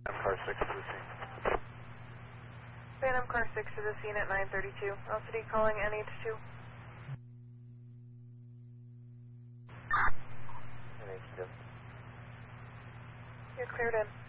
Car 6 to the scene. Phantom Car 6 to the scene at 9:32. LCD calling NH2. NH2. You're cleared in.